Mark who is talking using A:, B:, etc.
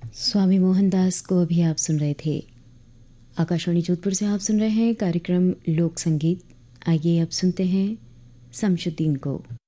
A: स्वामी मोहनदास को अभी आप सुन रहे थे। आकाशवाणी जोधपुर से आप सुन रहे हैं कार्यक्रम लोक संगीत। आइए अब सुनते हैं शमशुद्दीन को।